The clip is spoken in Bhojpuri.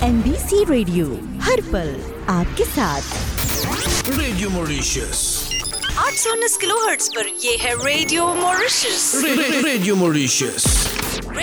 MBC रेडियो हर पल आपके साथ। रेडियो मॉरिशस 819 किलोहर्ट्ज पर ये है रेडियो मॉरिशस। Radio Mauritius.